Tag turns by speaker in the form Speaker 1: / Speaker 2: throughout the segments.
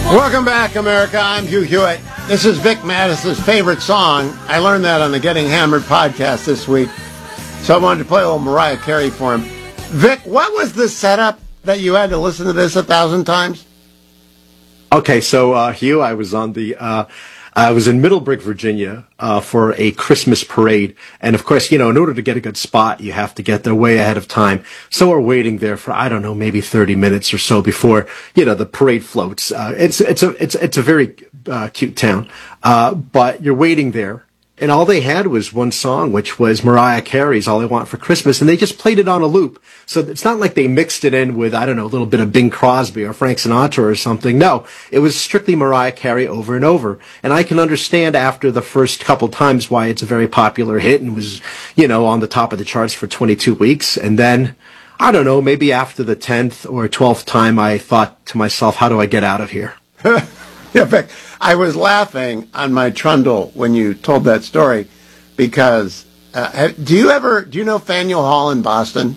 Speaker 1: Welcome back, America. I'm Hugh Hewitt. This is Vic Mattis's favorite song. I learned that on the Getting Hammered podcast this week, so I wanted to play a little Mariah Carey for him. Vic, what was the setup that you had to listen to this 1,000 times?
Speaker 2: Okay, so Hugh, I was in Middleburg, Virginia, for a Christmas parade. And of course, in order to get a good spot, you have to get there way ahead of time. So we're waiting there for, I don't know, maybe 30 minutes or so before, the parade floats. It's a very, cute town. But you're waiting there. And all they had was one song, which was Mariah Carey's All I Want for Christmas. And they just played it on a loop. So it's not like they mixed it in with, I don't know, a little bit of Bing Crosby or Frank Sinatra or something. No, it was strictly Mariah Carey over and over. And I can understand after the first couple times why it's a very popular hit and was, on the top of the charts for 22 weeks. And then, I don't know, maybe after the 10th or 12th time, I thought to myself, how do I get out of here?
Speaker 1: Yeah, Vic, I was laughing on my trundle when you told that story because do you know Faneuil Hall in Boston?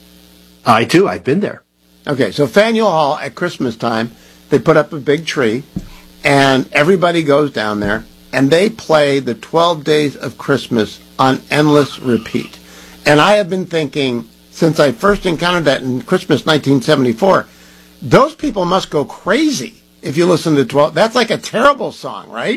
Speaker 2: I do. I've been there.
Speaker 1: Okay, so Faneuil Hall at Christmas time, they put up a big tree and everybody goes down there and they play the 12 Days of Christmas on endless repeat. And I have been thinking since I first encountered that in Christmas 1974, those people must go crazy. If you listen to 12, that's like a terrible song, right?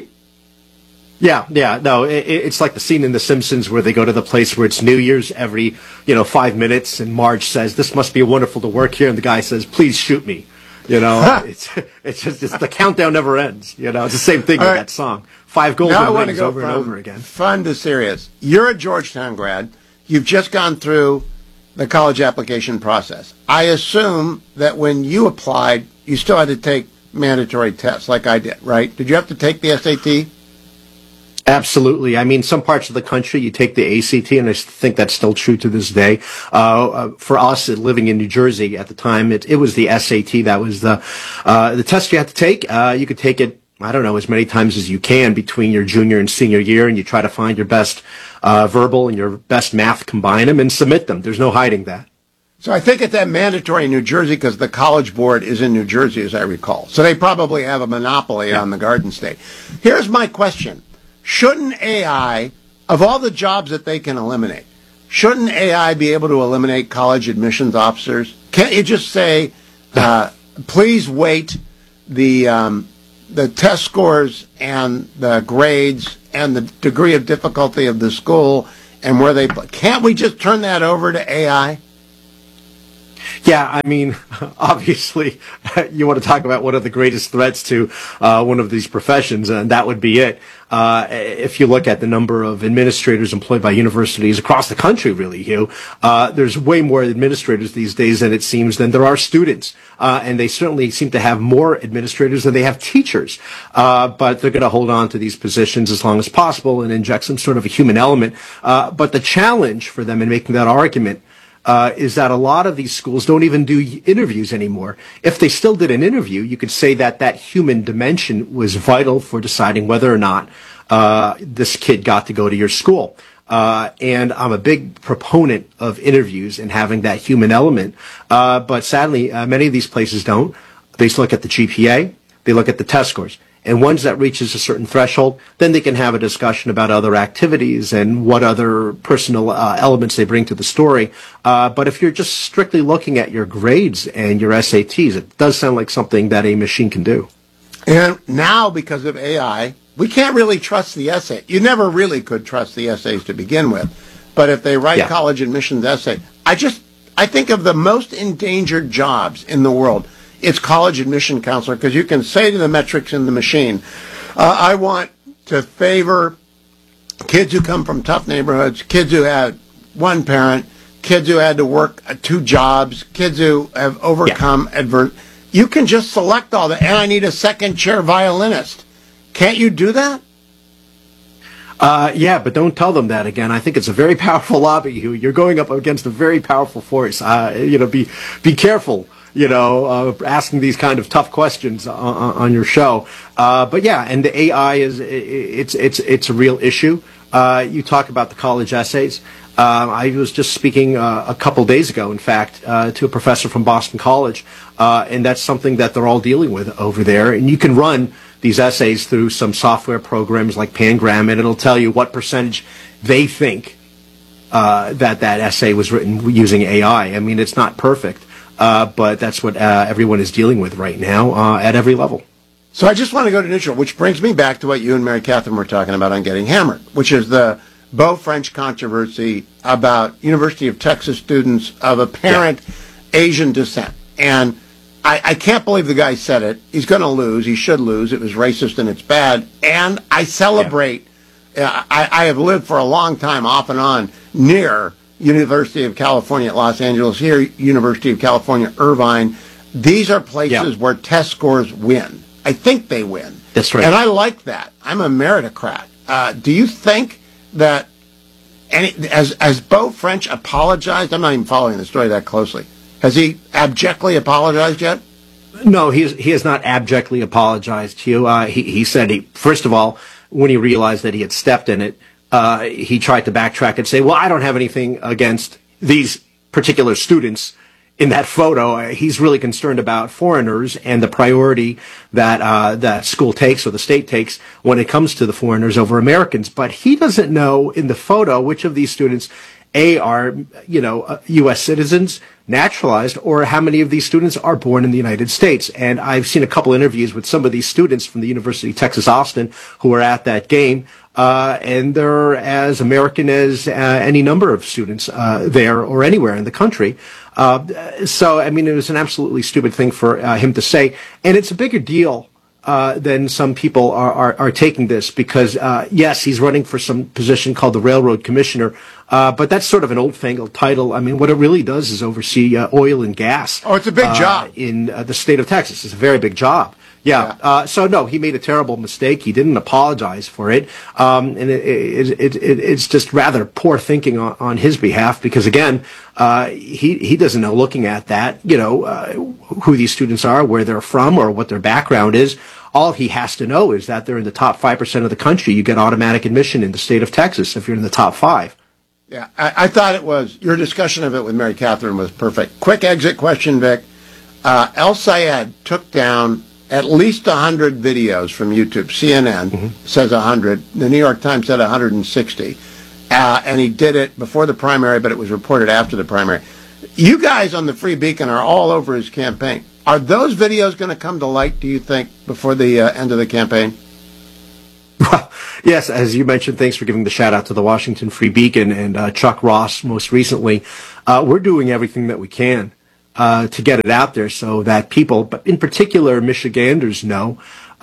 Speaker 2: Yeah, no, it's like the scene in The Simpsons where they go to the place where it's New Year's every, 5 minutes, and Marge says, "This must be wonderful to work here," and the guy says, "Please shoot me." It's the countdown never ends. It's the same thing with that song. 5 golden rings over and over again.
Speaker 1: Fun to serious. You're a Georgetown grad. You've just gone through the college application process. I assume that when you applied, you still had to take mandatory tests like I did, right? Did you have to take the SAT?
Speaker 2: Absolutely. I mean, some parts of the country you take the ACT, and I think that's still true to this day. For us living in New Jersey at the time, it was the SAT. That was the test you had to take. You could take it, I don't know, as many times as you can between your junior and senior year, and you try to find your best verbal and your best math, combine them and submit them. There's no hiding that.
Speaker 1: So I think it's that mandatory in New Jersey because the College Board is in New Jersey, as I recall. So they probably have a monopoly on the Garden State. Here's my question. Shouldn't AI, of all the jobs that they can eliminate, shouldn't AI be able to eliminate college admissions officers? Can't you just say, please weight the test scores and the grades and the degree of difficulty of the school and where they... Can't we just turn that over to AI?
Speaker 2: Yeah, I mean, obviously, you want to talk about one of the greatest threats to one of these professions, and that would be it. If you look at the number of administrators employed by universities across the country, really, Hugh, there's way more administrators these days than it seems than there are students. And they certainly seem to have more administrators than they have teachers. But they're going to hold on to these positions as long as possible and inject some sort of a human element. But the challenge for them in making that argument is that a lot of these schools don't even do interviews anymore. If they still did an interview, you could say that that human dimension was vital for deciding whether or not this kid got to go to your school. And I'm a big proponent of interviews and having that human element. But sadly, many of these places don't. They just look at the GPA, they look at the test scores. And once that reaches a certain threshold, then they can have a discussion about other activities and what other personal elements they bring to the story. But if you're just strictly looking at your grades and your SATs, it does sound like something that a machine can do.
Speaker 1: And now, because of AI, we can't really trust the essay. You never really could trust the essays to begin with. But if they write college admissions essay, I think of the most endangered jobs in the world. It's college admission counselor, because you can say to the metrics in the machine, I want to favor kids who come from tough neighborhoods, kids who had one parent, kids who had to work 2 jobs, kids who have overcome adverse. You can just select all that, and I need a second chair violinist. Can't you do that?
Speaker 2: Yeah, but don't tell them that again. I think it's a very powerful lobby. You're going up against a very powerful force. Be careful. Asking these kind of tough questions on your show. But yeah, and the AI it's a real issue. You talk about the college essays. I was just speaking a couple days ago, in fact, to a professor from Boston College, and that's something that they're all dealing with over there. And you can run these essays through some software programs like Pangram, and it'll tell you what percentage they think that essay was written using AI. I mean, it's not perfect, but that's what everyone is dealing with right now at every level.
Speaker 1: So I just want to go to neutral, which brings me back to what you and Mary Catherine were talking about on Getting Hammered, which is the Beau French controversy about University of Texas students of apparent Asian descent. And I can't believe the guy said it. He's going to lose. He should lose. It was racist and it's bad. And I celebrate. I have lived for a long time off and on near University of California at Los Angeles, here University of California, Irvine. These are places where test scores win. I think they win.
Speaker 2: That's right.
Speaker 1: And I like that. I'm a meritocrat. Do you think that as Beau French apologized? I'm not even following the story that closely. Has he abjectly apologized yet?
Speaker 2: No, he has not abjectly apologized to you. He said, first of all, when he realized that he had stepped in it, he tried to backtrack and say, well, I don't have anything against these particular students in that photo. He's really concerned about foreigners and the priority that school takes or the state takes when it comes to the foreigners over Americans. But he doesn't know in the photo which of these students, are, U.S. citizens, naturalized, or how many of these students are born in the United States. And I've seen a couple interviews with some of these students from the University of Texas, Austin, who were at that game, and they're as American as any number of students there or anywhere in the country. So, I mean, it was an absolutely stupid thing for him to say. And it's a bigger deal than some people are taking this because, yes, he's running for some position called the Railroad Commissioner, but that's sort of an old-fangled title. I mean, what it really does is oversee oil and gas.
Speaker 1: Oh, it's a big job.
Speaker 2: In the state of Texas. It's a very big job. Yeah. So, no, he made a terrible mistake. He didn't apologize for it. And it's just rather poor thinking on his behalf because, again, he doesn't know, looking at that, who these students are, where they're from, or what their background is. All he has to know is that they're in the top 5% of the country. You get automatic admission in the state of Texas if you're in the top 5.
Speaker 1: Yeah, I thought it was, your discussion of it with Mary Catherine was perfect. Quick exit question, Vic. El Sayed took down at least 100 videos from YouTube. CNN says 100. The New York Times said 160. And he did it before the primary, but it was reported after the primary. You guys on the Free Beacon are all over his campaign. Are those videos going to come to light, do you think, before the end of the campaign?
Speaker 2: Well, yes, as you mentioned, thanks for giving the shout out to the Washington Free Beacon and Chuck Ross most recently. We're doing everything that we can to get it out there so that people, but in particular Michiganders, know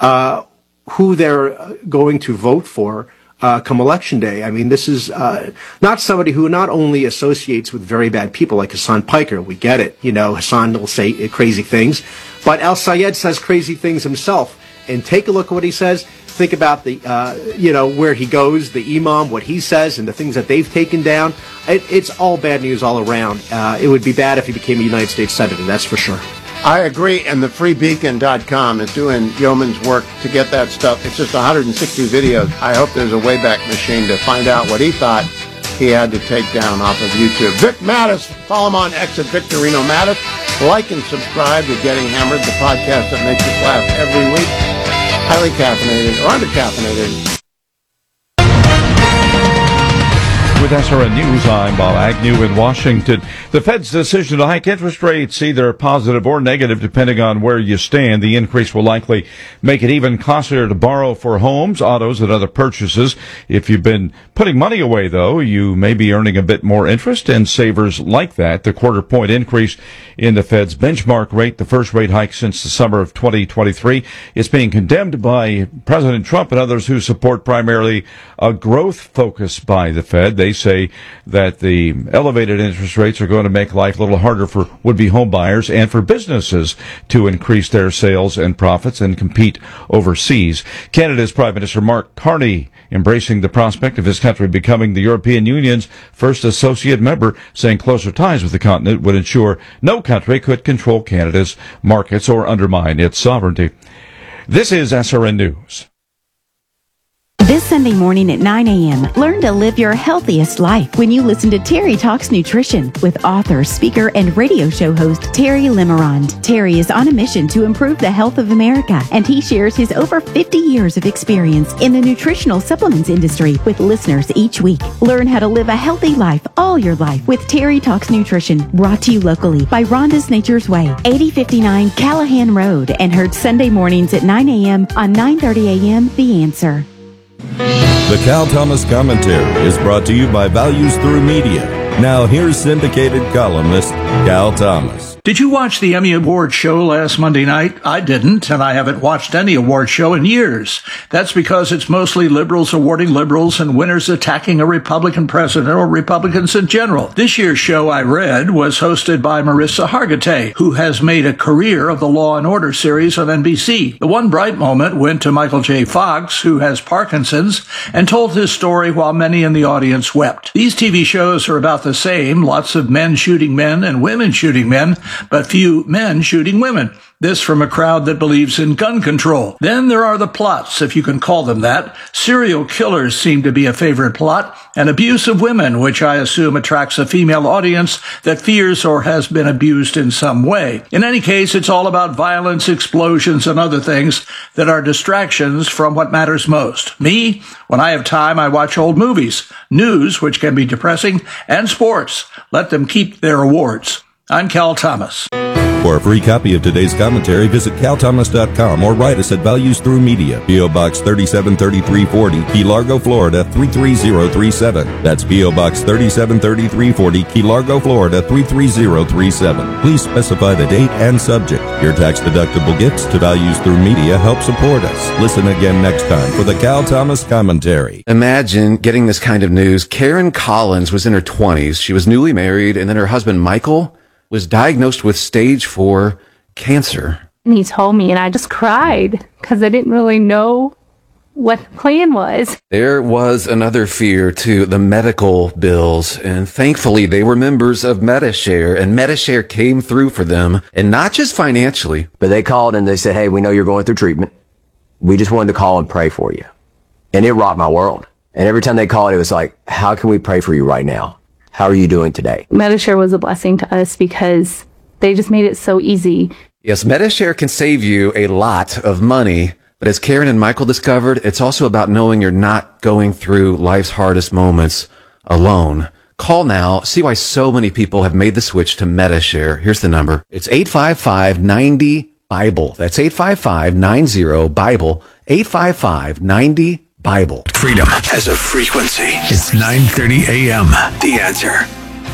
Speaker 2: who they're going to vote for come Election Day. I mean, this is not somebody who not only associates with very bad people like Hassan Piker. We get it. Hassan will say crazy things, but El Sayed says crazy things himself. And take a look at what he says. Think about the, where he goes, the imam, what he says, and the things that they've taken down. It's all bad news all around. It would be bad if he became a United States Senator, that's for sure.
Speaker 1: I agree, and the freebeacon.com is doing yeoman's work to get that stuff. It's just 160 videos. I hope there's a Wayback Machine to find out what he thought he had to take down off of YouTube. Vic Mattis, follow him on X at Victorino Mattis. Like and subscribe to Getting Hammered, the podcast that makes us laugh every week. Highly caffeinated or undercaffeinated.
Speaker 3: With SRN News, I'm Bob Agnew in Washington. The Fed's decision to hike interest rates, either positive or negative, depending on where you stand. The increase will likely make it even costlier to borrow for homes, autos, and other purchases. If you've been putting money away, though, you may be earning a bit more interest, and savers like that. The quarter-point increase in the Fed's benchmark rate, the first rate hike since the summer of 2023, is being condemned by President Trump and others who support primarily a growth focus by the Fed. They say that the elevated interest rates are going to make life a little harder for would-be home buyers and for businesses to increase their sales and profits and compete overseas. Canada's Prime Minister Mark Carney embracing the prospect of his country becoming the European Union's first associate member, saying closer ties with the continent would ensure no country could control Canada's markets or undermine its sovereignty. This is SRN News.
Speaker 4: This Sunday morning at 9 a.m., learn to live your healthiest life when you listen to Terry Talks Nutrition with author, speaker, and radio show host Terry Limerond. Terry is on a mission to improve the health of America, and he shares his over 50 years of experience in the nutritional supplements industry with listeners each week. Learn how to live a healthy life all your life with Terry Talks Nutrition, brought to you locally by Rhonda's Nature's Way, 8059 Callahan Road, and heard Sunday mornings at 9 a.m. on 9:30 a.m. The Answer.
Speaker 5: The Cal Thomas Commentary is brought to you by Values Through Media. Now here's syndicated columnist Cal Thomas.
Speaker 6: Did you watch the Emmy Award show last Monday night? I didn't, and I haven't watched any award show in years. That's because it's mostly liberals awarding liberals and winners attacking a Republican president or Republicans in general. This year's show, I read, was hosted by Marissa Hargitay, who has made a career of the Law and Order series on NBC. The one bright moment went to Michael J. Fox, who has Parkinson's, and told his story while many in the audience wept. These TV shows are about the same, lots of men shooting men and women shooting men, but few men shooting women. This from a crowd that believes in gun control. Then there are the plots, if you can call them that. Serial killers seem to be a favorite plot, and abuse of women, which I assume attracts a female audience that fears or has been abused in some way. In any case, it's all about violence, explosions, and other things that are distractions from what matters most. Me, when I have time, I watch old movies, news, which can be depressing, and sports. Let them keep their awards. I'm Cal Thomas.
Speaker 5: For a free copy of today's commentary, visit calthomas.com or write us at Values Through Media, P.O. Box 373340, Key Largo, Florida 33037. That's P.O. Box 373340, Key Largo, Florida 33037. Please specify the date and subject. Your tax-deductible gifts to Values Through Media help support us. Listen again next time for the Cal Thomas Commentary.
Speaker 7: Imagine getting this kind of news. Karen Collins was in her 20s. She was newly married, and then her husband, Michael, was diagnosed with stage 4 cancer.
Speaker 8: And he told me, and I just cried because I didn't really know what the plan was.
Speaker 7: There was another fear to the medical bills, and thankfully they were members of Medi-Share, and Medi-Share came through for them, and not just financially.
Speaker 9: But they called and they said, hey, we know you're going through treatment. We just wanted to call and pray for you. And it rocked my world. And every time they called, it was like, how can we pray for you right now? How are you doing today?
Speaker 8: Medi-Share was a blessing to us because they just made it so easy.
Speaker 7: Yes, Medi-Share can save you a lot of money, but as Karen and Michael discovered, it's also about knowing you're not going through life's hardest moments alone. Call now. See why so many people have made the switch to Medi-Share. Here's the number. It's 855-90-BIBLE. That's 855-90-BIBLE. 855-90-BIBLE.
Speaker 10: Freedom has a frequency. It's 9:30 a.m. The Answer.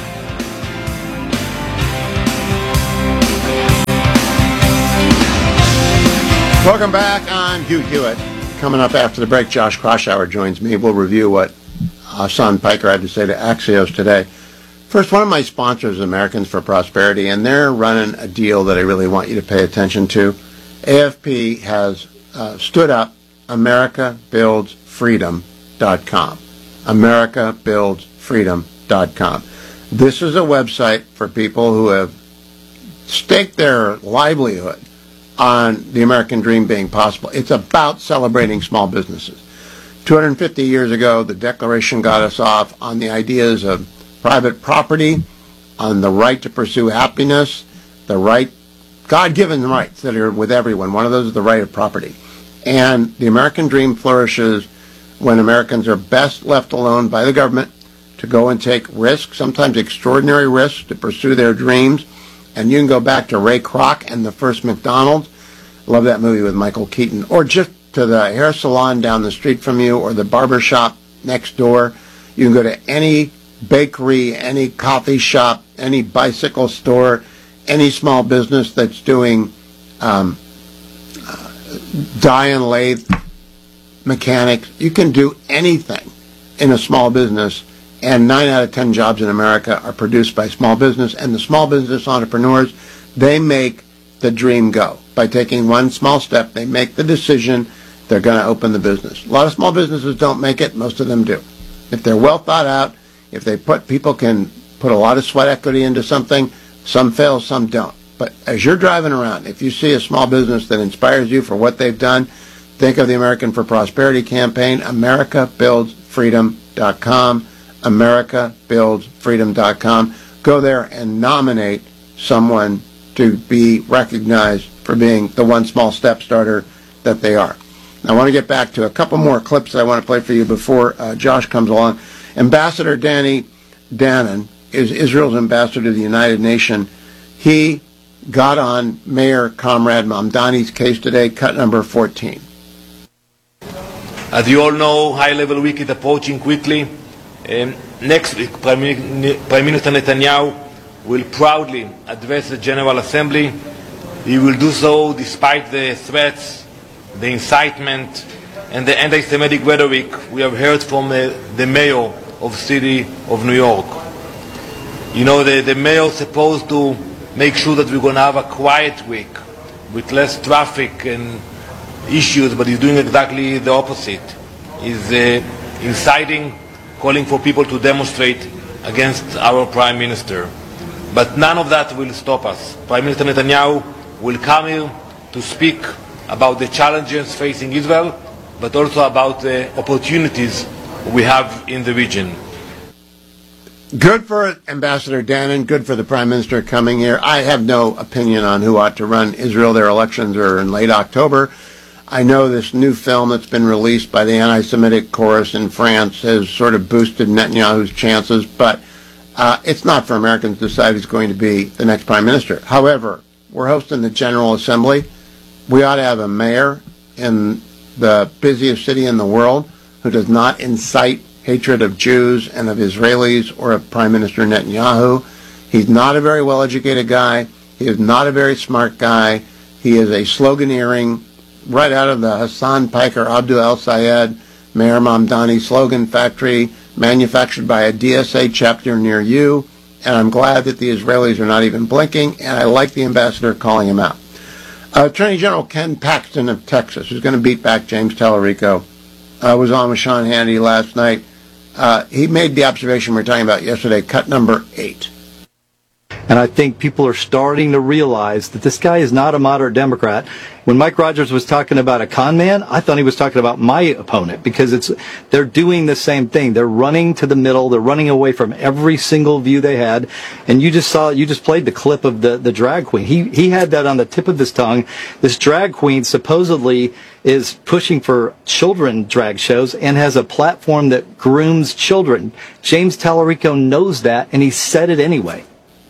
Speaker 1: Welcome back on Hugh Hewitt. Coming up after the break, Josh Kraushaar joins me. We'll review what Hassan Piker had to say to Axios today. First, one of my sponsors is Americans for Prosperity, and they're running a deal that I really want you to pay attention to. AFP has stood up AmericaBuildsFreedom.com. AmericaBuildsFreedom.com. This is a website for people who have staked their livelihood on the American dream being possible. It's about celebrating small businesses. 250 years ago, the Declaration got us off on the ideas of private property, on the right to pursue happiness, the right, God-given rights that are with everyone. One of those is the right of property. And the American dream flourishes when Americans are best left alone by the government to go and take risks, sometimes extraordinary risks, to pursue their dreams. And you can go back to Ray Kroc and the first McDonald's. Love that movie with Michael Keaton. Or just to the hair salon down the street from you or the barber shop next door. You can go to any bakery, any coffee shop, any bicycle store, any small business that's doing die and lathe mechanics. You can do anything in a small business, and 9 out of 10 jobs in America are produced by small business, and the small business entrepreneurs, they make the dream go. By taking one small step, they make the decision they're going to open the business. A lot of small businesses don't make it, most of them do. If they're well thought out, if people can put a lot of sweat equity into something, some fail, some don't. But as you're driving around, if you see a small business that inspires you for what they've done, Think of the American for Prosperity campaign, AmericaBuildsFreedom.com, AmericaBuildsFreedom.com. Go there and nominate someone to be recognized for being the one small step starter that they are. I want to get back to a couple more clips I want to play for you before Josh comes along. Ambassador Danny Danon is Israel's ambassador to the United Nations. He got on Mayor Comrade Mamdani's case today, cut number 14.
Speaker 11: As you all know, high-level week is approaching quickly. Next week, Prime Minister Netanyahu will proudly address the General Assembly. He will do so despite the threats, the incitement, and the anti-Semitic rhetoric we have heard from the mayor of the city of New York. You know, the mayor is supposed to make sure that we're going to have a quiet week with less traffic and issues, but he's doing exactly the opposite. He's inciting, calling for people to demonstrate against our Prime Minister. But none of that will stop us. Prime Minister Netanyahu will come here to speak about the challenges facing Israel, but also about the opportunities we have in the region.
Speaker 1: Good for Ambassador Danon, good for the Prime Minister coming here. I have no opinion on who ought to run Israel. Their elections are in late October. I know this new film that's been released by the anti-Semitic chorus in France has sort of boosted Netanyahu's chances, but it's not for Americans to decide who's going to be the next Prime Minister. However, we're hosting the General Assembly. We ought to have a mayor in the busiest city in the world who does not incite hatred of Jews and of Israelis or of Prime Minister Netanyahu. He's not a very well-educated guy. He is not a very smart guy. He is a sloganeering right out of the Hassan Piker Abdul El Sayed Mayor Mamdani slogan factory, manufactured by a DSA chapter near you. And I'm glad that the Israelis are not even blinking, and I like the ambassador calling him out. Attorney General Ken Paxton of Texas, who's going to beat back James Tallarico, was on with Sean Hannity last night. He made the observation we were talking about yesterday, cut number 8.
Speaker 12: And I think people are starting to realize that this guy is not a moderate Democrat. When Mike Rogers was talking about a con man, I thought he was talking about my opponent, because they're doing the same thing. They're running to the middle. They're running away from every single view they had. And you just played the clip of the drag queen. He had that on the tip of his tongue. This drag queen supposedly is pushing for children drag shows and has a platform that grooms children. James Tallarico knows that, and he said it anyway.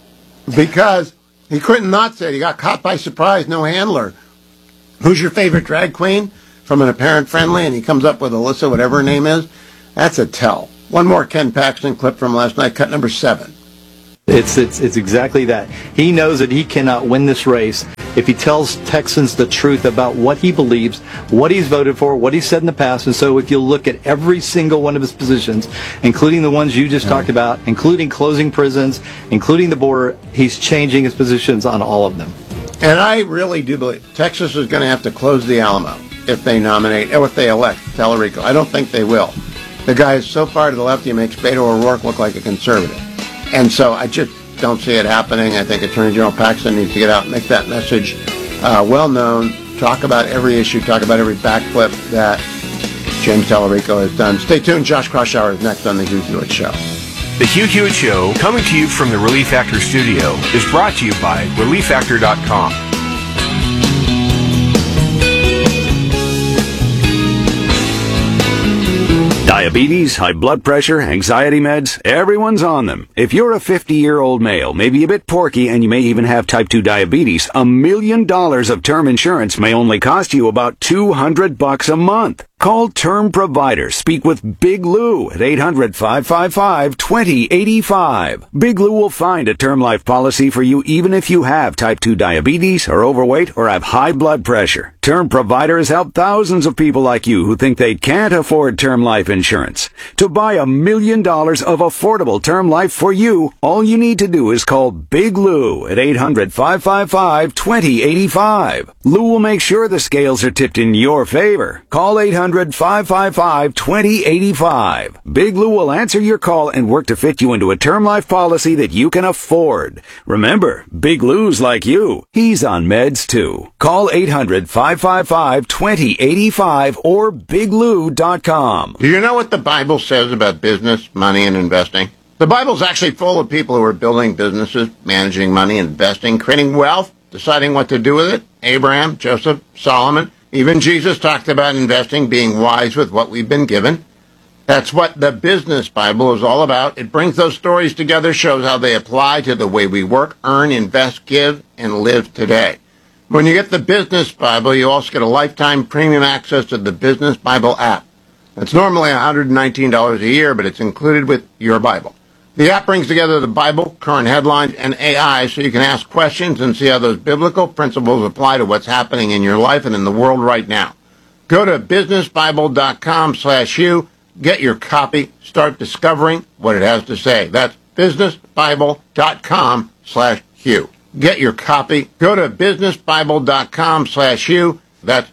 Speaker 1: Because he couldn't not say it. He got caught by surprise, no handler. Who's your favorite drag queen? From an apparent friendly, and he comes up with Alyssa, whatever her name is. That's a tell. One more Ken Paxton clip from last night, cut number 7.
Speaker 12: It's exactly that. He knows that he cannot win this race if he tells Texans the truth about what he believes, what he's voted for, what he said in the past. And so if you look at every single one of his positions, including the ones you just talked about, including closing prisons, including the border, he's changing his positions on all of them.
Speaker 1: And I really do believe Texas is going to have to close the Alamo if they nominate, or if they elect Tallarico. I don't think they will. The guy is so far to the left, he makes Beto O'Rourke look like a conservative. And so I just don't see it happening. I think Attorney General Paxton needs to get out and make that message well known, talk about every issue, talk about every backflip that James Tallarico has done. Stay tuned. Josh Kraushaar is next on The Hugh Hewitt Show.
Speaker 10: The Hugh Hewitt Show, coming to you from the Relief Factor studio, is brought to you by ReliefFactor.com. Diabetes, high blood pressure, anxiety meds, everyone's on them. If you're a 50-year-old male, maybe a bit porky, and you may even have type 2 diabetes, $1 million of term insurance may only cost you about $200 a month. Call Term Provider. Speak with Big Lou at 800-555-2085. Big Lou will find a term life policy for you even if you have type 2 diabetes, are overweight, or have high blood pressure. Term Provider has helped thousands of people like you who think they can't afford term life insurance. To buy $1 million of affordable term life for you, all you need to do is call Big Lou at 800-555-2085. Lou will make sure the scales are tipped in your favor. Call 800 1-800-555-2085. Big Lou will answer your call and work to fit you into a term life policy that you can afford. Remember, Big Lou's like you. He's on meds too. Call 800-555-2085 or biglou.com.
Speaker 1: Do you know what the Bible says about business, money, and investing? The Bible's actually full of people who are building businesses, managing money, investing, creating wealth, deciding what to do with it. Abraham, Joseph, Solomon, even Jesus talked about investing, being wise with what we've been given. That's what the Business Bible is all about. It brings those stories together, shows how they apply to the way we work, earn, invest, give, and live today. When you get the Business Bible, you also get a lifetime premium access to the Business Bible app. It's normally $119 a year, but it's included with your Bible. The app brings together the Bible, current headlines, and AI so you can ask questions and see how those biblical principles apply to what's happening in your life and in the world right now. Go to businessbible.com/Hugh, get your copy, start discovering what it has to say. That's businessbible.com/Hugh. Get your copy. Go to businessbible.com/Hugh. That's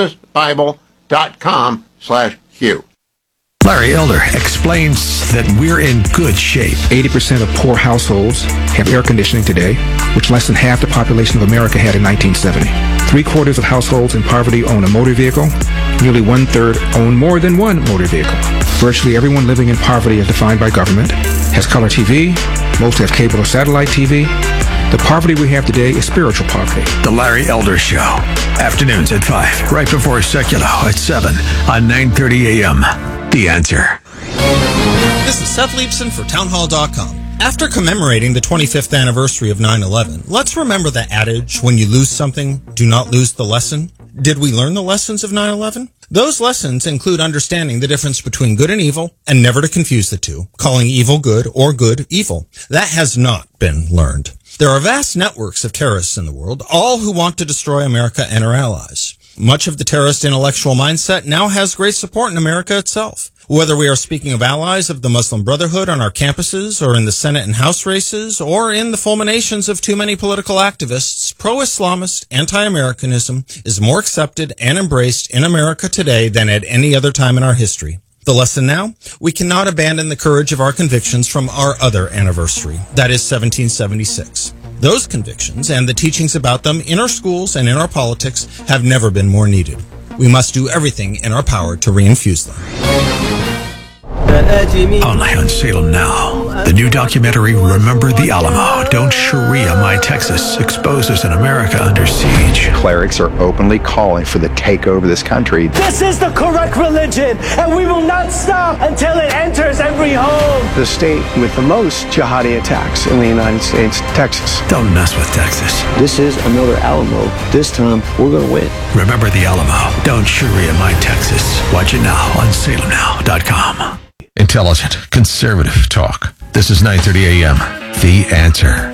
Speaker 1: businessbible.com/Hugh.
Speaker 13: Larry Elder explains that we're in good shape. 80% of poor households have air conditioning today, which less than half the population of America had in 1970. 3/4 of households in poverty own a motor vehicle. Nearly 1/3 own more than one motor vehicle. Virtually everyone living in poverty as defined by government has color TV. Most have cable or satellite TV. The poverty we have today is spiritual poverty.
Speaker 6: The Larry Elder Show. Afternoons at 5, right before Secular at 7 on 9:30 a.m. The Answer.
Speaker 14: This is Seth Leibson for townhall.com. After commemorating the 25th anniversary of 9/11, let's remember the adage, when you lose something, do not lose the lesson. Did we learn the lessons of 9/11? Those lessons include understanding the difference between good and evil and never to confuse the two, calling evil good or good evil. That has not been learned. There are vast networks of terrorists in the world, all who want to destroy America and our allies. Much of the terrorist intellectual mindset now has great support in America itself. Whether we are speaking of allies of the Muslim Brotherhood on our campuses, or in the Senate and House races, or in the fulminations of too many political activists, pro-Islamist anti-Americanism is more accepted and embraced in America today than at any other time in our history. The lesson now? We cannot abandon the courage of our convictions from our other anniversary, that is 1776. Those convictions and the teachings about them in our schools and in our politics have never been more needed. We must do everything in our power to reinfuse them.
Speaker 6: Only on Salem Now. The new documentary, Remember the Alamo, Don't Sharia My Texas, exposes an America under siege.
Speaker 15: Clerics are openly calling for the takeover of this country.
Speaker 16: This is the correct religion, and we will not stop until it enters every home.
Speaker 17: The state with the most jihadi attacks in the United States, Texas.
Speaker 6: Don't mess with Texas.
Speaker 17: This is another Alamo. This time, we're going to win.
Speaker 6: Remember the Alamo, Don't Sharia My Texas. Watch it now on salemnow.com. Intelligent, conservative talk. This is 9:30 a.m. The Answer.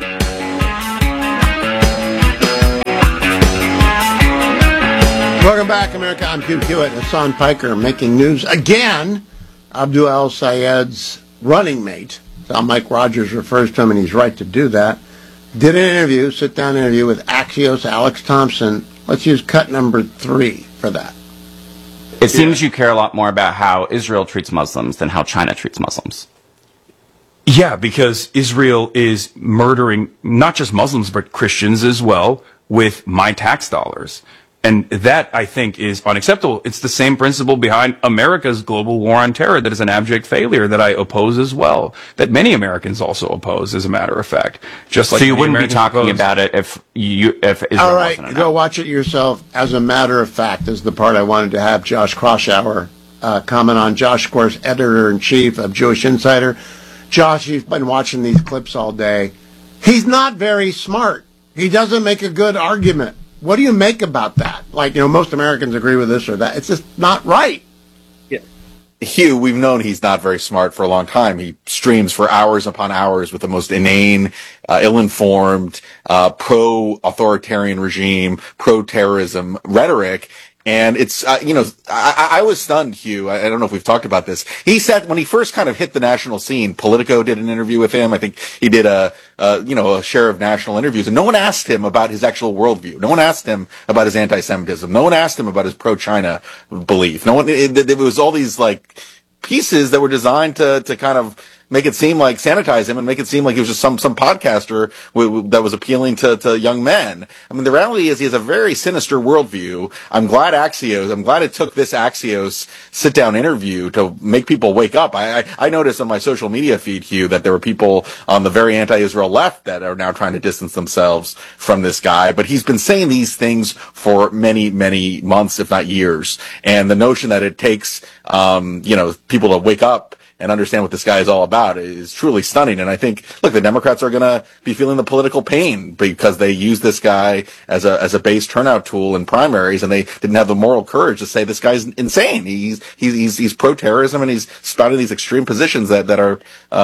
Speaker 1: Welcome back, America. I'm Hugh Hewitt. Hassan Piker making news again. Abdul El-Sayed's running mate, that's how Mike Rogers refers to him, and he's right to do that, did an interview, sit-down interview with Axios' Alex Thompson. Let's use cut number 3 for that.
Speaker 18: It seems you care a lot more about how Israel treats Muslims than how China treats Muslims.
Speaker 19: Yeah, because Israel is murdering not just Muslims, but Christians as well with my tax dollars. And that, I think, is unacceptable. It's the same principle behind America's global war on terror that is an abject failure that I oppose as well, that many Americans also oppose, as a matter of fact. Just like
Speaker 18: so you wouldn't be talking about it if Israel
Speaker 1: all right,
Speaker 18: wasn't
Speaker 1: go watch it yourself. As a matter of fact, is the part I wanted to have Josh Kroshauer comment on. Josh, of course, editor-in-chief of Jewish Insider. Josh, you've been watching these clips all day. He's not very smart. He doesn't make a good argument. What do you make about that? Like, most Americans agree with this or that. It's just not right.
Speaker 20: Yeah. Hugh, we've known he's not very smart for a long time. He streams for hours upon hours with the most inane, ill-informed, pro-authoritarian regime, pro-terrorism rhetoric. And it's, I was stunned, Hugh. I don't know if we've talked about this. He said when he first kind of hit the national scene, Politico did an interview with him. I think he did a share of national interviews, and no one asked him about his actual worldview. No one asked him about his anti-Semitism. No one asked him about his pro-China belief. It was all these like pieces that were designed to kind of make it seem like sanitize him and make it seem like he was just some podcaster that was appealing to young men. I mean, the reality is he has a very sinister worldview. I'm glad it took this Axios sit down interview to make people wake up. I noticed on my social media feed, Hugh, that there were people on the very anti-Israel left that are now trying to distance themselves from this guy. But he's been saying these things for many, many months, if not years. And the notion that it takes, people to wake up and understand what this guy is all about is truly stunning. And I think, look, the Democrats are going to be feeling the political pain because they use this guy as a base turnout tool in primaries, and they didn't have the moral courage to say this guy's insane. He's pro-terrorism, and he's spouting these extreme positions that are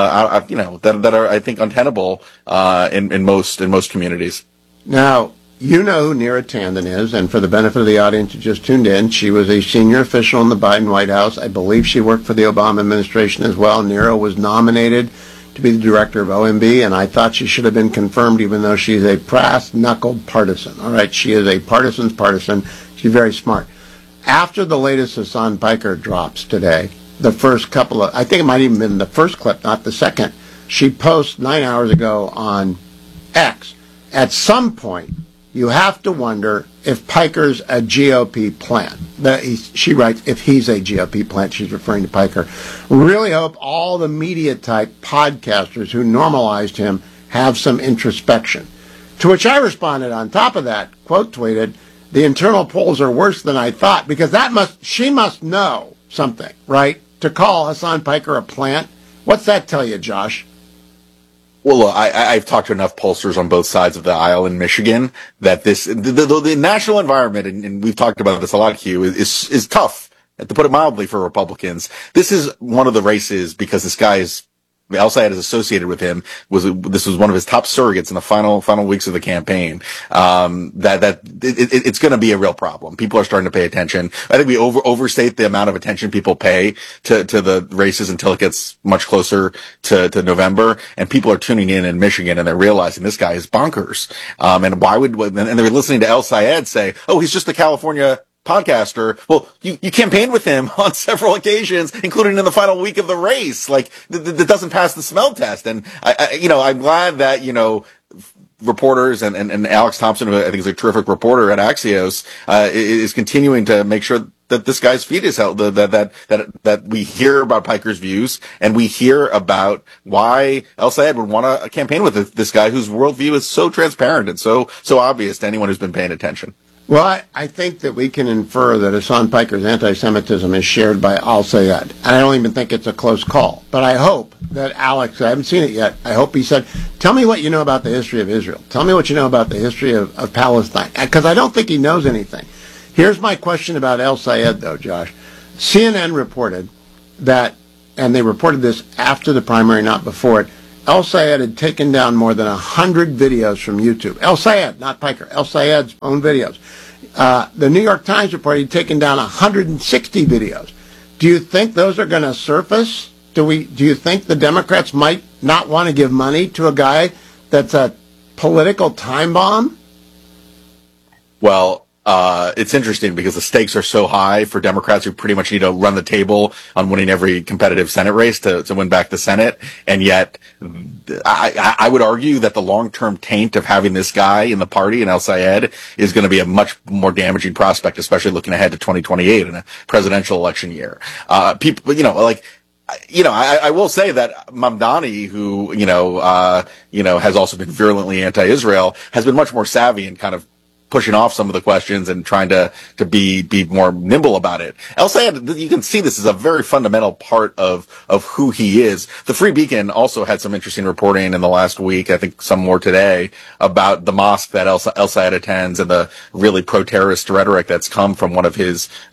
Speaker 20: I think untenable in most communities.
Speaker 1: Now, you know who Neera Tanden is, and for the benefit of the audience who just tuned in, she was a senior official in the Biden White House. I believe she worked for the Obama administration as well. Neera was nominated to be the director of OMB, and I thought she should have been confirmed, even though she's a brass-knuckled partisan. All right, she is a partisan's partisan. She's very smart. After the latest Hasan Piker drops today, the first couple of, I think it might even been the first clip, not the second, she posts 9 hours ago on X. At some point, you have to wonder if Piker's a GOP plant. She writes, if he's a GOP plant, she's referring to Piker. Really hope all the media-type podcasters who normalized him have some introspection. To which I responded on top of that, quote tweeted, the internal polls are worse than I thought, because she must know something, right? To call Hasan Piker a plant. What's that tell you, Josh?
Speaker 20: Well, look, I've talked to enough pollsters on both sides of the aisle in Michigan that the national environment, and we've talked about this a lot, Hugh, is tough, to put it mildly, for Republicans. This is one of the races because this guy El-Sayed is associated with him. This was one of his top surrogates in the final weeks of the campaign. It's going to be a real problem. People are starting to pay attention. I think we overstate the amount of attention people pay to the races until it gets much closer to November. And people are tuning in Michigan, and they're realizing this guy is bonkers. And they're listening to El-Sayed say, "Oh, he's just a California podcaster." Well, you campaigned with him on several occasions, including in the final week of the race. Like, that doesn't pass the smell test. And I'm glad that, reporters and Alex Thompson, who I think is a terrific reporter at Axios, is continuing to make sure that this guy's feed is held, that we hear about Piker's views, and we hear about why El-Sayed would want to campaign with this guy whose worldview is so transparent and so obvious to anyone who's been paying attention.
Speaker 1: Well, I think that we can infer that Hasan Piker's anti-Semitism is shared by El-Sayed. And I don't even think it's a close call. But I hope that Alex, I haven't seen it yet, I hope he said, tell me what you know about the history of Israel. Tell me what you know about the history of Palestine. Because I don't think he knows anything. Here's my question about El-Sayed, though, Josh. CNN reported that, and they reported this after the primary, not before it, El-Sayed had taken down more than 100 videos from YouTube. El-Sayed, not Piker. El-Sayed's own videos. The New York Times reported he'd taken down 160 videos. Do you think those are going to surface? Do you think the Democrats might not want to give money to a guy that's a political time bomb?
Speaker 20: Well, it's interesting because the stakes are so high for Democrats who pretty much need to run the table on winning every competitive Senate race to win back the Senate. And yet, I would argue that the long-term taint of having this guy in the party, in El-Sayed, is going to be a much more damaging prospect, especially looking ahead to 2028 in a presidential election year. I will say that Mamdani, who, has also been virulently anti-Israel, has been much more savvy in kind of pushing off some of the questions and trying to be more nimble about it. El-Sayed, you can see this is a very fundamental part of who he is. The Free Beacon also had some interesting reporting in the last week, I think some more today, about the mosque that El-Sayed attends and the really pro-terrorist rhetoric that's come from one of his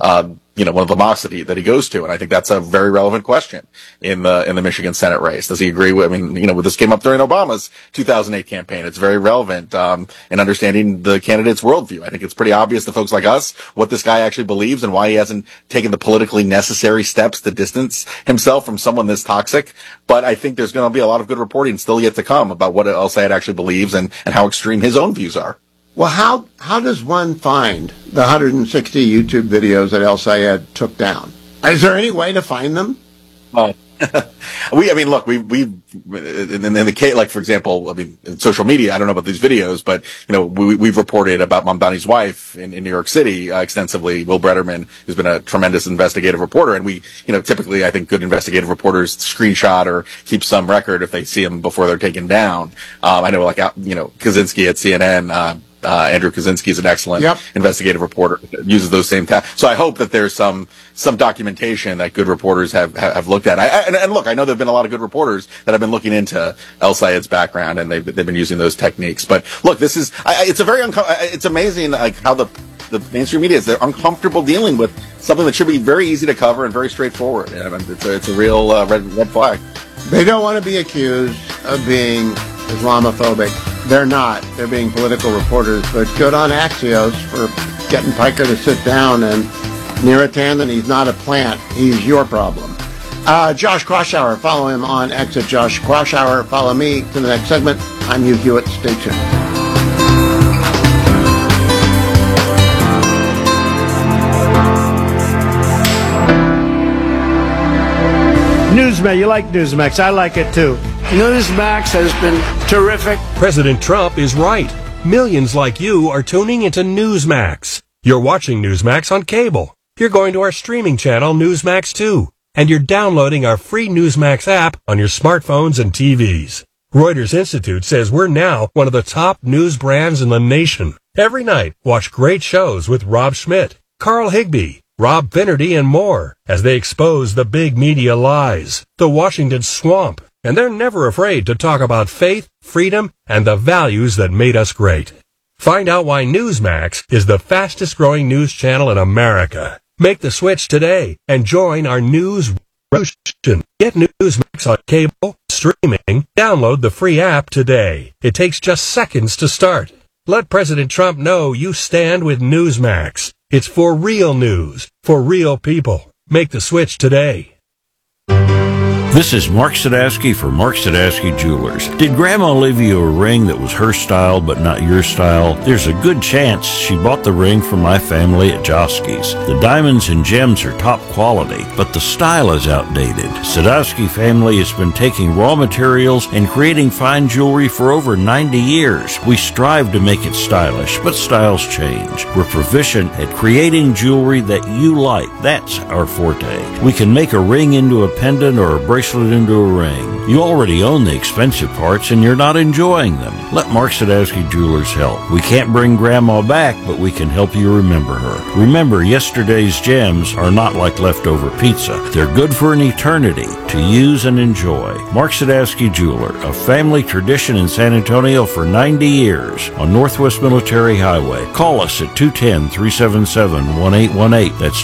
Speaker 20: one of the mosques that he goes to. And I think that's a very relevant question in the Michigan Senate race. Does he agree with, this came up during Obama's 2008 campaign. It's very relevant, in understanding the candidate's worldview. I think it's pretty obvious to folks like us what this guy actually believes and why he hasn't taken the politically necessary steps to distance himself from someone this toxic. But I think there's going to be a lot of good reporting still yet to come about what El-Sayed actually believes and how extreme his own views are.
Speaker 1: Well, how does one find the 160 YouTube videos that El-Sayed took down? Is there any way to find them?
Speaker 20: Look, we in the case, like, for example, in social media, I don't know about these videos, but, we've reported about Mamdani's wife in New York City, extensively, Will Brederman, who's been a tremendous investigative reporter. And we, typically, I think good investigative reporters screenshot or keep some record if they see them before they're taken down. I know, Kaczynski at CNN, Andrew Kaczynski is an excellent investigative reporter, uses those same so I hope that there's some documentation that good reporters have looked at. And look, I know there have been a lot of good reporters that have been looking into El-Sayed's background, and they've been using those techniques. But look, this is it's amazing how the mainstream media they're uncomfortable dealing with something that should be very easy to cover and very straightforward. It's a real red flag.
Speaker 1: They don't want to be accused of being Islamophobic. They're not. They're being political reporters. But good on Axios for getting Piker to sit down. And Neera Tanden, he's not a plant. He's your problem. Josh Kraushaar, follow him on X at Josh Kraushaar. Follow me to the next segment. I'm Hugh Hewitt. Stay tuned.
Speaker 21: Newsmax, you like Newsmax. I like it too. Newsmax has been terrific.
Speaker 22: President Trump is right. Millions like you are tuning into Newsmax. You're watching Newsmax on cable. You're going to our streaming channel, Newsmax 2. And you're downloading our free Newsmax app on your smartphones and TVs. Reuters Institute says we're now one of the top news brands in the nation. Every night, watch great shows with Rob Schmidt, Carl Higbee, Rob Finnerty, and more as they expose the big media lies, the Washington swamp, and they're never afraid to talk about faith, freedom, and the values that made us great. Find out why Newsmax is the fastest growing news channel in America. Make the switch today and join our news revolution. Get Newsmax on cable, streaming, download the free app today. It takes just seconds to start. Let President Trump know you stand with Newsmax. It's for real news, for real people. Make the switch today.
Speaker 23: This is Mark Sadowski for Mark Sadowski Jewelers. Did Grandma leave you a ring that was her style but not your style? There's a good chance she bought the ring from my family at Joski's. The diamonds and gems are top quality, but the style is outdated. Sadowski family has been taking raw materials and creating fine jewelry for over 90 years. We strive to make it stylish, but styles change. We're proficient at creating jewelry that you like. That's our forte. We can make a ring into a pendant or a bracelet into a ring. You already own the expensive parts and you're not enjoying them. Let Mark Sadowski Jewelers help. We can't bring Grandma back, but we can help you remember her. Remember, yesterday's gems are not like leftover pizza. They're good for an eternity to use and enjoy. Mark Sadowski Jeweler, a family tradition in San Antonio for 90 years on Northwest Military Highway. Call us at 210-377-1818. That's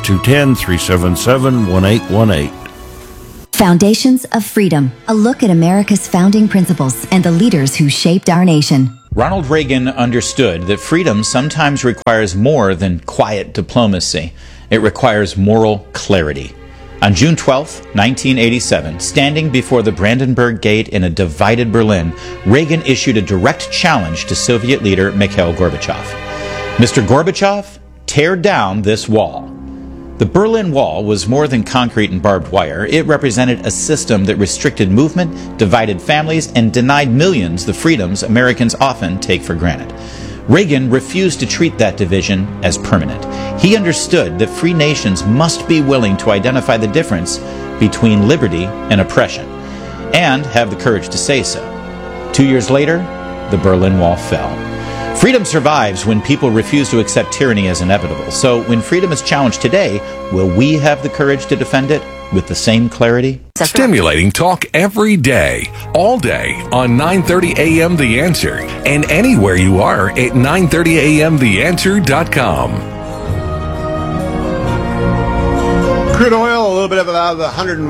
Speaker 23: 210-377-1818.
Speaker 24: Foundations of Freedom, a look at America's founding principles and the leaders who shaped our nation.
Speaker 25: Ronald Reagan understood that freedom sometimes requires more than quiet diplomacy. It requires moral clarity. On June 12, 1987, standing before the Brandenburg Gate in a divided Berlin, Reagan issued a direct challenge to Soviet leader Mikhail Gorbachev. Mr. Gorbachev, tear down this wall. The Berlin Wall was more than concrete and barbed wire. It represented a system that restricted movement, divided families, and denied millions the freedoms Americans often take for granted. Reagan refused to treat that division as permanent. He understood that free nations must be willing to identify the difference between liberty and oppression, and have the courage to say so. 2 years later, the Berlin Wall fell. Freedom survives when people refuse to accept tyranny as inevitable. So when freedom is challenged today, will we have the courage to defend it with the same clarity?
Speaker 26: Stimulating talk every day, all day on 930 AM The Answer and anywhere you are at 930amtheanswer.com.
Speaker 1: Crude oil, a little bit of about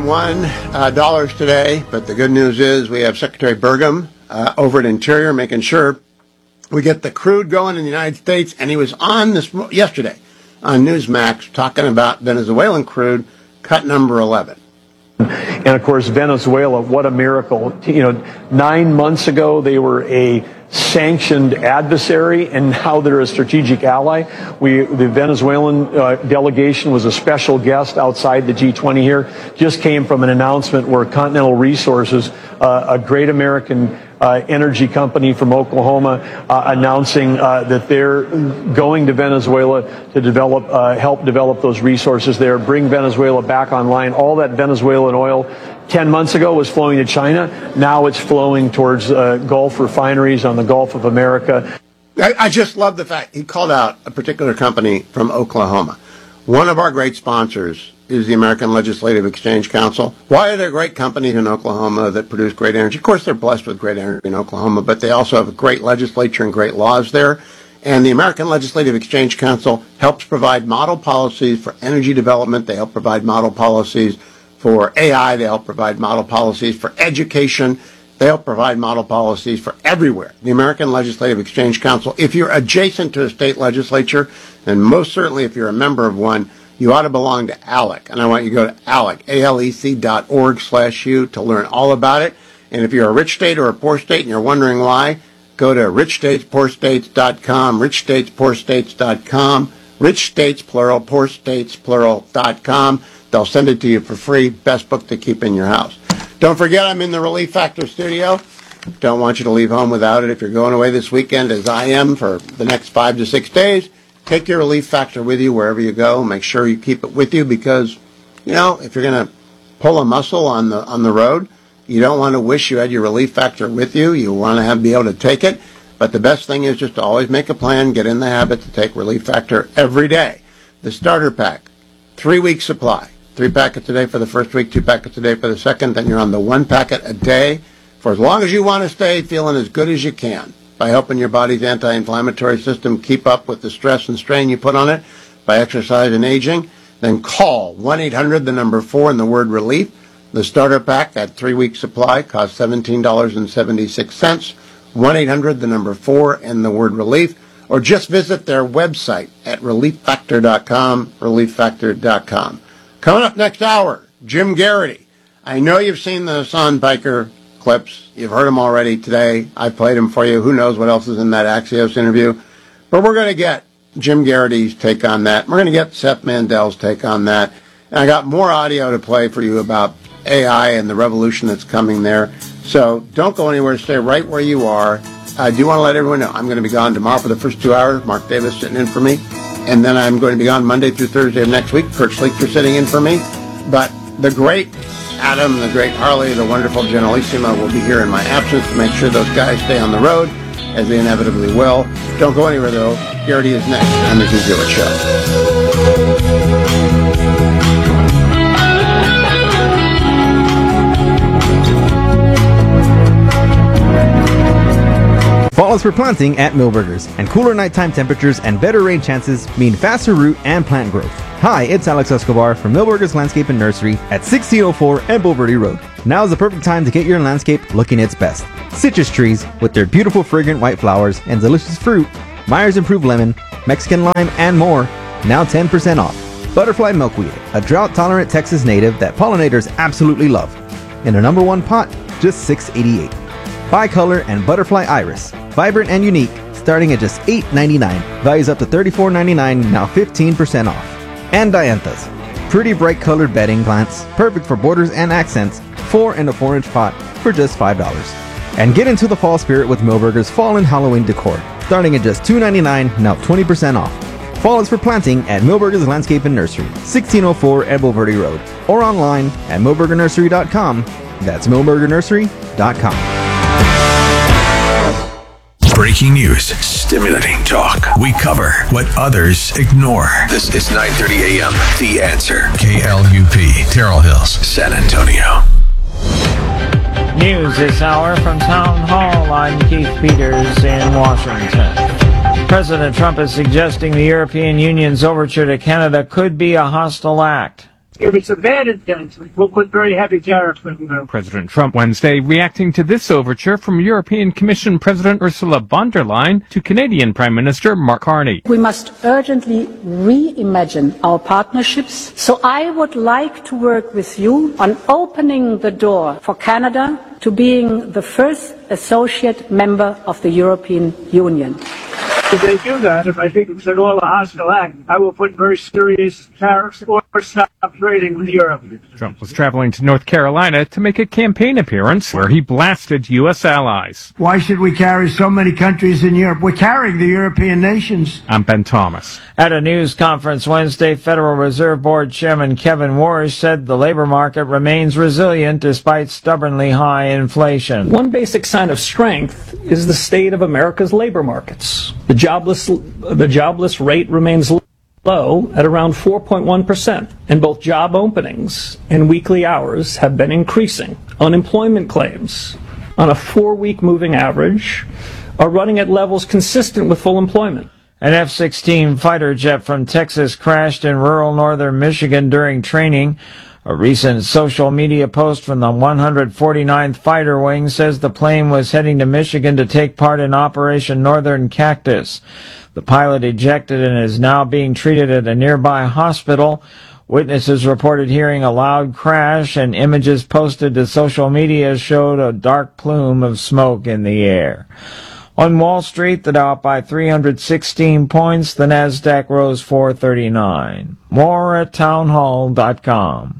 Speaker 1: $101 today, but the good news is we have Secretary Burgum over at Interior making sure we get the crude going in the United States, and he was on this yesterday on Newsmax talking about Venezuelan crude, cut number 11.
Speaker 2: And of course, Venezuela, what a miracle. 9 months ago, they were a sanctioned adversary, and now they're a strategic ally. The Venezuelan delegation was a special guest outside the G20 here. Just came from an announcement where Continental Resources, a great American energy company from Oklahoma, announcing that they're going to Venezuela to help develop those resources there, bring Venezuela back online. All that Venezuelan oil 10 months ago was flowing to China. Now it's flowing towards Gulf refineries on the Gulf of America.
Speaker 1: I just love the fact he called out a particular company from Oklahoma. One of our great sponsors is the American Legislative Exchange Council. Why are there great companies in Oklahoma that produce great energy? Of course, they're blessed with great energy in Oklahoma, but they also have a great legislature and great laws there. And the American Legislative Exchange Council helps provide model policies for energy development. They help provide model policies for AI. They help provide model policies for education. They help provide model policies for everywhere. The American Legislative Exchange Council, if you're adjacent to a state legislature, and most certainly if you're a member of one, you ought to belong to ALEC. And I want you to go to ALEC, ALEC.org/U to learn all about it. And if you're a rich state or a poor state and you're wondering why, go to richstatespoorstates.com, richstatespoorstates.com, rich states plural, poor states plural.com. They'll send it to you for free. Best book to keep in your house. Don't forget, I'm in the Relief Factor studio. Don't want you to leave home without it. If you're going away this weekend, as I am, for the next 5 to 6 days, take your Relief Factor with you wherever you go. Make sure you keep it with you because, if you're going to pull a muscle on the road, you don't want to wish you had your Relief Factor with you. You want to be able to take it. But the best thing is just to always make a plan, get in the habit to take Relief Factor every day. The starter pack, 3-week supply. 3 packets a day for the first week, 2 packets a day for the second. Then you're on the 1 packet a day for as long as you want to stay feeling as good as you can by helping your body's anti-inflammatory system keep up with the stress and strain you put on it by exercise and aging. Then call 1-800-4 and the word relief. The starter pack, that 3-week supply, costs $17.76. 1-800-4 and the word relief. Or just visit their website at relieffactor.com, relieffactor.com. Coming up next hour, Jim Garrity. I know you've seen the Hassan Piker clips. You've heard them already today. I played them for you. Who knows what else is in that Axios interview. But we're going to get Jim Garrity's take on that. We're going to get Seth Mandel's take on that. And I got more audio to play for you about AI and the revolution that's coming there. So don't go anywhere. Stay right where you are. I do want to let everyone know I'm going to be gone tomorrow for the first 2 hours. Mark Davis sitting in for me. And then I'm going to be gone Monday through Thursday of next week. Kurt Schlichter sitting in for me. But the great Adam, the great Harley, the wonderful Generalissima will be here in my absence to make sure those guys stay on the road, as they inevitably will. Don't go anywhere, though. Garrity is next on the Hugh Hewitt Show.
Speaker 3: Fall is for planting at Millburgers, and cooler nighttime temperatures and better rain chances mean faster root and plant growth. Hi, it's Alex Escobar from Millburgers Landscape and Nursery at 1604 Embo Verde Road. Now is the perfect time to get your landscape looking its best. Citrus trees with their beautiful fragrant white flowers and delicious fruit, Myers Improved Lemon, Mexican Lime, and more, now 10% off. Butterfly Milkweed, a drought-tolerant Texas native that pollinators absolutely love. In a number 1 pot, just $6.88. Bicolor and Butterfly Iris, vibrant and unique, starting at just $8.99. Values up to $34.99, now 15% off. And Dianthus, pretty bright colored bedding plants, perfect for borders and accents, 4 in a 4-inch pot for just $5. And get into the fall spirit with Millburgers Fall and Halloween decor, starting at just $2.99, now 20% off. Fall is for planting at Millburgers Landscape and Nursery, 1604 Embo Verde Road, or online at millburgernursery.com. That's millburgernursery.com.
Speaker 4: Breaking news, stimulating talk. We cover what others ignore. This is 9:30 a.m. The Answer. KLUP, Terrell Hills, San Antonio.
Speaker 5: News this hour from Town Hall. I'm Keith Peters in Washington. President Trump is suggesting the European Union's overture to Canada could be a hostile act.
Speaker 21: If it's a bad intent, we'll put very heavy tariffs on them.
Speaker 7: President Trump Wednesday reacting to this overture from European Commission President Ursula von der Leyen to Canadian Prime Minister Mark Carney.
Speaker 8: We must urgently reimagine our partnerships. So I would like to work with you on opening the door for Canada to being the first associate member of the European Union.
Speaker 21: If they do that, if I think it's an all a hostile act, I will put very serious tariffs or stop trading with Europe.
Speaker 7: Trump was traveling to North Carolina to make a campaign appearance where he blasted U.S. allies.
Speaker 21: Why should we carry so many countries in Europe? We're carrying the European nations.
Speaker 7: I'm Ben Thomas.
Speaker 5: At a news conference Wednesday, Federal Reserve Board Chairman Kevin Warsh said the labor market remains resilient despite stubbornly high inflation.
Speaker 9: One basic sign of strength is the state of America's labor markets. The jobless rate remains low at around 4.1%, and both job openings and weekly hours have been increasing. Unemployment claims on a 4-week moving average are running at levels consistent with full employment.
Speaker 5: An F-16 fighter jet from Texas crashed in rural northern Michigan during training. A recent social media post from the 149th Fighter Wing says the plane was heading to Michigan to take part in Operation Northern Cactus. The pilot ejected and is now being treated at a nearby hospital. Witnesses reported hearing a loud crash, and images posted to social media showed a dark plume of smoke in the air. On Wall Street, the Dow up by 316 points. The Nasdaq rose 439. More at townhall.com.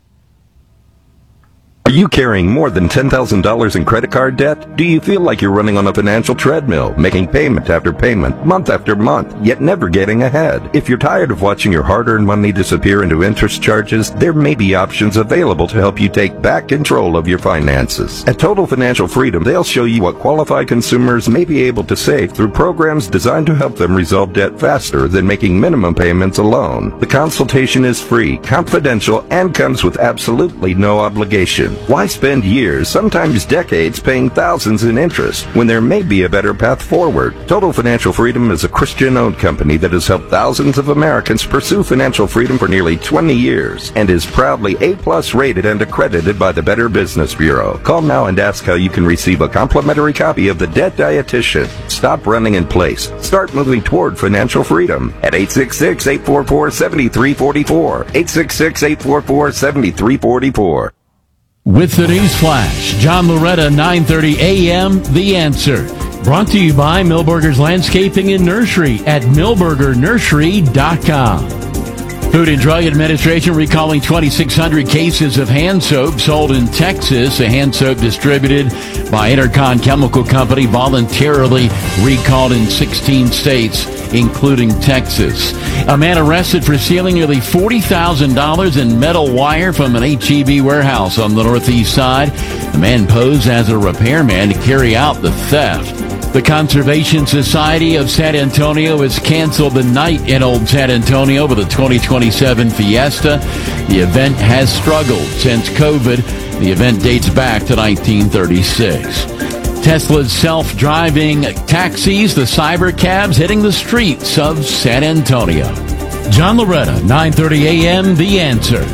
Speaker 10: Are you carrying more than $10,000 in credit card debt? Do you feel like you're running on a financial treadmill, making payment after payment, month after month, yet never getting ahead? If you're tired of watching your hard-earned money disappear into interest charges, there may be options available to help you take back control of your finances. At Total Financial Freedom, they'll show you what qualified consumers may be able to save through programs designed to help them resolve debt faster than making minimum payments alone. The consultation is free, confidential, and comes with absolutely no obligation. Why spend years, sometimes decades, paying thousands in interest when there may be a better path forward? Total Financial Freedom is a Christian-owned company that has helped thousands of Americans pursue financial freedom for nearly 20 years and is proudly A+ rated and accredited by the Better Business Bureau. Call now and ask how you can receive a complimentary copy of The Debt Dietitian. Stop running in place. Start moving toward financial freedom at 866-844-7344. 866-844-7344.
Speaker 11: With the news flash, John Loretta, 9:30 a.m., The Answer. Brought to you by Milberger's Landscaping and Nursery at milbergernursery.com. Food and Drug Administration recalling 2,600 cases of hand soap sold in Texas. A hand soap distributed by Intercon Chemical Company voluntarily recalled in 16 states, including Texas. A man arrested for stealing nearly $40,000 in metal wire from an H-E-B warehouse on the northeast side. The man posed as a repairman to carry out the theft. The Conservation Society of San Antonio has canceled the night in Old San Antonio for the 2027 Fiesta. The event has struggled since COVID. The event dates back to 1936. Tesla's self-driving taxis, the Cybercabs, hitting the streets of San Antonio. John Loretta, 9:30 a.m., The Answer.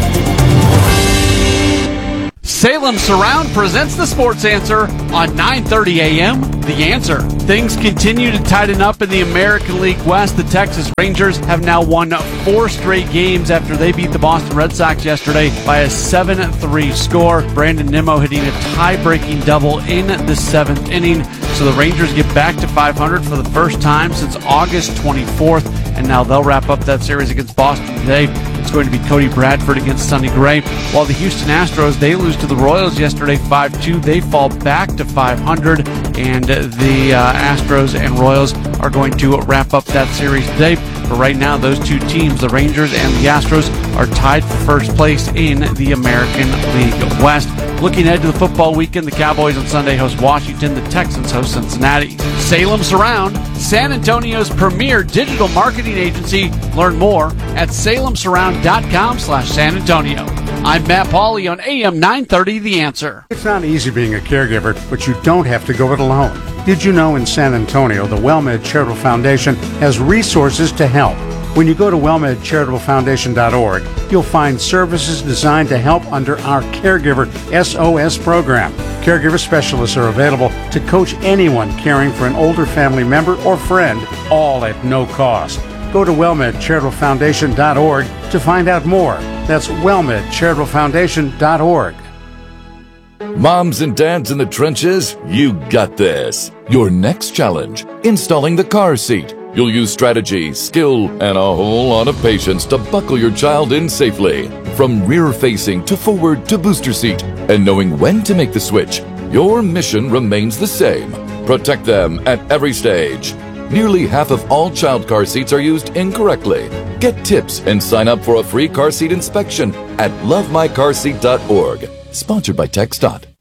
Speaker 12: Salem Surround presents the Sports Answer on 9:30 a.m. The Answer. Things continue to tighten up in the American League West. The Texas Rangers have now won 4 straight games after they beat the Boston Red Sox yesterday by a 7-3 score. Brandon Nimmo hitting a tie-breaking double in the 7th inning. So the Rangers get back to 500 for the first time since August 24th, and now they'll wrap up that series against Boston today. It's going to be Cody Bradford against Sonny Gray. While the Houston Astros, they lose to the Royals yesterday 5-2. They fall back to 500, and the Astros and Royals are going to wrap up that series today. But right now, those two teams, the Rangers and the Astros, are tied for first place in the American League West. Looking ahead to the football weekend, the Cowboys on Sunday host Washington, the Texans host Cincinnati. Salem Surround, San Antonio's premier digital marketing agency. Learn more at salemsurround.com/San Antonio. I'm Matt Pauley on AM 930 The Answer.
Speaker 27: It's not easy being a caregiver, but you don't have to go it alone. Did you know in San Antonio, the WellMed Charitable Foundation has resources to help? When you go to WellMedCharitableFoundation.org, you'll find services designed to help under our Caregiver SOS program. Caregiver specialists are available to coach anyone caring for an older family member or friend, all at no cost. Go to WellMedCharitableFoundation.org to find out more. That's WellMedCharitableFoundation.org.
Speaker 6: Moms and dads in the trenches, you got this. Your next challenge, installing the car seat. You'll use strategy, skill, and a whole lot of patience to buckle your child in safely. From rear-facing to forward to booster seat, and knowing when to make the switch, your mission remains the same. Protect them at every stage. Nearly half of all child car seats are used incorrectly. Get tips and sign up for a free car seat inspection at lovemycarseat.org. Sponsored by TxDOT.